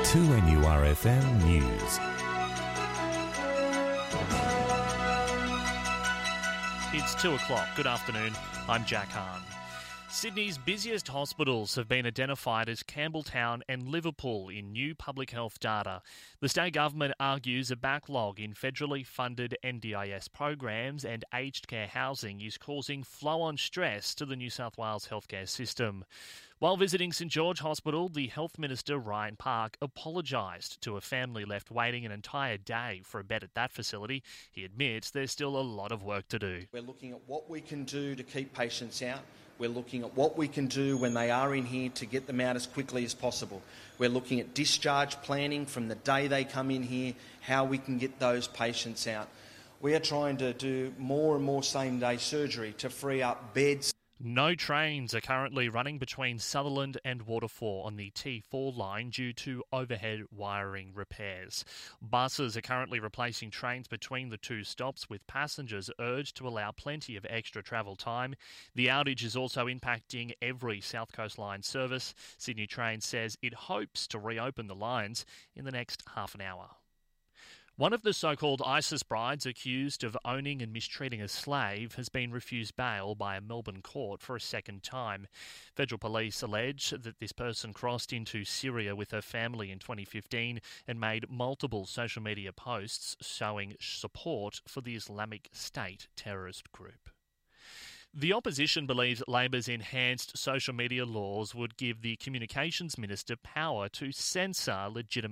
2NURFM News. It's 2 o'clock. Good afternoon. I'm Jack Hahn. Sydney's busiest hospitals have been identified as Campbelltown and Liverpool in new public health data. The state government argues a backlog in federally funded NDIS programs and aged care housing is causing flow-on stress to the New South Wales healthcare system. While visiting St George Hospital, the Health Minister, Ryan Park, apologised to a family left waiting an entire day for a bed at that facility. He admits there's still a lot of work to do. We're looking at what we can do to keep patients out. We're looking at what we can do when they are in here to get them out as quickly as possible. We're looking at discharge planning from the day they come in here, how we can get those patients out. We are trying to do more and more same-day surgery to free up beds. No trains are currently running between Sutherland and Waterford on the T4 line due to overhead wiring repairs. Buses are currently replacing trains between the two stops, with passengers urged to allow plenty of extra travel time. The outage is also impacting every South Coast Line service. Sydney Trains says it hopes to reopen the lines in the next half an hour. One of the so-called ISIS brides accused of owning and mistreating a slave has been refused bail by a Melbourne court for a second time. Federal police allege that this person crossed into Syria with her family in 2015 and made multiple social media posts showing support for the Islamic State terrorist group. The opposition believes Labor's enhanced social media laws would give the Communications Minister power to censor legitimate